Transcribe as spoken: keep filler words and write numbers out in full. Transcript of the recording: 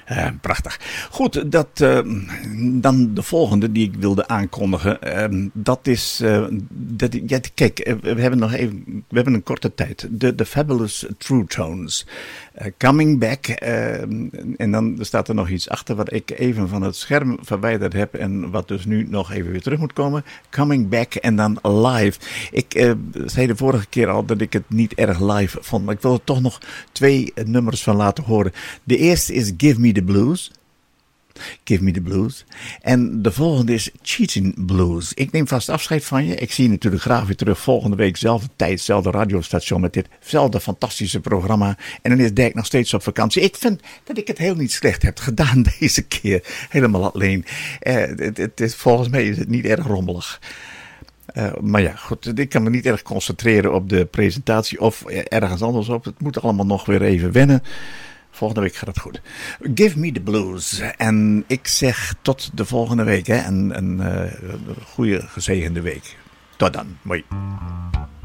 Uh, prachtig. Goed, dat, uh, dan de volgende die ik wilde aankondigen. Uh, dat is, uh, dat, ja, kijk, uh, we hebben nog even, we hebben een korte tijd. De, de Fabulous True Tones. Uh, coming Back. Uh, en dan staat er nog iets achter wat ik even van het scherm verwijderd heb. En wat dus nu nog even weer terug moet komen. Coming Back en dan live. Ik uh, zei de vorige keer al dat ik het niet erg live vond. Maar ik wil er toch nog twee uh, nummers van laten horen. De eerste is Give Me the Blues. Give Me the Blues. En de volgende is Cheating Blues. Ik neem vast afscheid van je. Ik zie je natuurlijk graag weer terug volgende week. Zelfde tijd, zelfde radiostation met ditzelfde fantastische programma. En dan is Dirk nog steeds op vakantie. Ik vind dat ik het heel niet slecht heb gedaan deze keer. Helemaal alleen. Uh, het, het is, volgens mij is het niet erg rommelig. Uh, maar ja, goed, ik kan me niet erg concentreren op de presentatie of ergens anders op. Het moet allemaal nog weer even wennen. Volgende week gaat het goed. Give Me the Blues. En ik zeg tot de volgende week. Hè. Een, een uh, goede, gezegende week. Tot dan. Mooi.